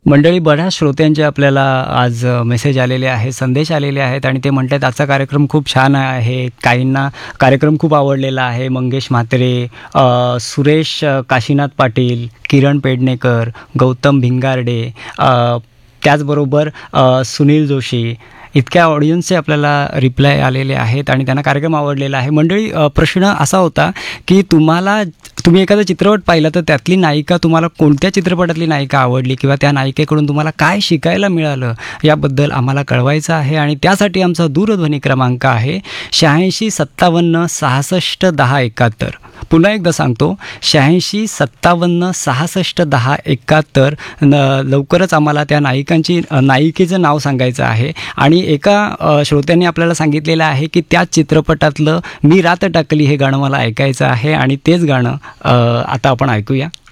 मंडळी, बऱ्याच श्रोत्यांचे आपल्याला आज मेसेज आलेले आहेत, संदेश आलेले आहेत आणि ते म्हणतात आजचा कार्यक्रम खूप छान आहे. काहींना कार्यक्रम खूप आवडलेला आहे. मंगेश म्हात्रे, सुरेश काशीनाथ पाटील, किरण पेडणेकर, गौतम भिंगारडे, त्याचबरोबर सुनील जोशी, इतक्या ऑडियन्सचे आपल्याला रिप्लाय आलेले आहेत आणि त्यांना कार्यक्रम आवडलेला आहे. मंडळी, प्रश्न असा होता की तुम्ही एखादा चित्रपट पाहिला तर त्यातली नायिका तुम्हाला कोणत्या चित्रपटातली नायिका आवडली किंवा त्या नायिकेकडून तुम्हाला काय शिकायला मिळालं याबद्दल आम्हाला कळवायचं आहे. आणि त्यासाठी आमचा दूरध्वनी क्रमांक आहे 86 57 66 10 71. पुन्हा एकदा सांगतो, 86 57 66 10 71. लवकरच आम्हाला त्या नायिकेचं नाव सांगायचं आहे. आणि एका श्रोत्यांनी आपल्याला सांगितलेलं आहे की त्याच चित्रपटातलं मी रात टाकली हे गाणं मला ऐकायचं आहे आणि तेच गाणं आता आपण ऐकूया.